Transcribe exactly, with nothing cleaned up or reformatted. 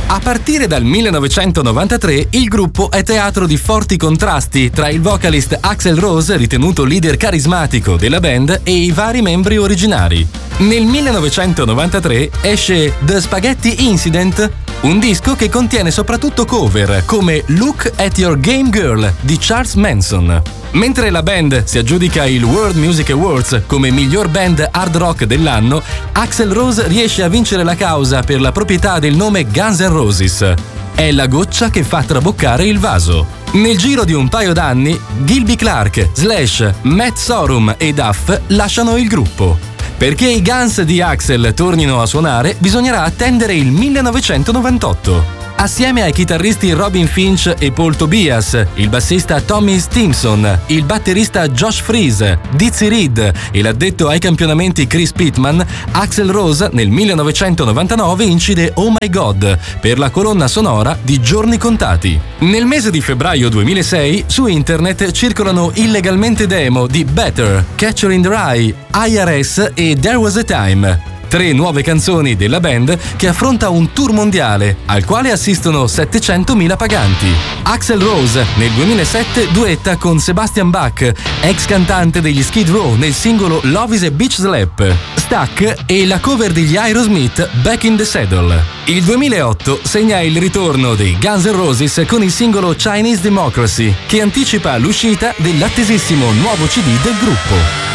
A partire dal millenovecentonovantatré il gruppo è teatro di forti contrasti tra il vocalist Axl Rose, ritenuto leader carismatico della band, e i vari membri originari. Nel millenovecentonovantatré esce The Spaghetti Incident, un disco che contiene soprattutto cover come Look at Your Game Girl di Charles Manson. Mentre la band si aggiudica il World Music Awards come miglior band hard rock dell'anno, Axl Rose riesce a vincere la causa per la proprietà del nome Guns N' Roses. È la goccia che fa traboccare il vaso. Nel giro di un paio d'anni, Gilby Clarke, Slash, Matt Sorum e Duff lasciano il gruppo. Perché i Guns di Axl tornino a suonare, bisognerà attendere il millenovecentonovantotto. Assieme ai chitarristi Robin Finch e Paul Tobias, il bassista Tommy Stimson, il batterista Josh Freese, Dizzy Reed e l'addetto ai campionamenti Chris Pittman, Axl Rose nel millenovecentonovantanove incide Oh My God per la colonna sonora di Giorni Contati. Nel mese di febbraio duemilasei su internet circolano illegalmente demo di Better, Catcher in the Rye, I R S e There Was a Time. Tre nuove canzoni della band che affronta un tour mondiale al quale assistono settecentomila paganti. Axl Rose nel duemilasette duetta con Sebastian Bach, ex cantante degli Skid Row, nel singolo Love is a Bitch Slap, Stuck e la cover degli Aerosmith Back in the Saddle. Il duemilaotto segna il ritorno dei Guns N' Roses con il singolo Chinese Democracy, che anticipa l'uscita dell'attesissimo nuovo C D del gruppo.